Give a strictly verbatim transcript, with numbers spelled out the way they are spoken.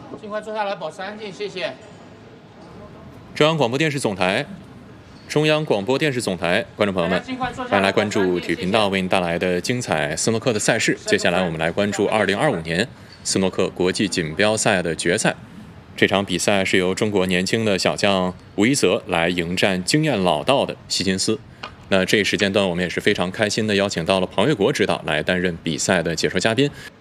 尽快坐下来，保持安静，谢谢。 中央广播电视总台，中央广播电视总台，观众朋友们，欢迎来关注体育频道为您带来的精彩斯诺克的赛事。接下来我们来关注二零二五年斯诺克国际锦标赛的决赛。这场比赛是由中国年轻的小将吴一泽来迎战经验老道的希金斯。那这一时间段，我们也是非常开心的邀请到了庞岳国指导来担任比赛的解说嘉宾。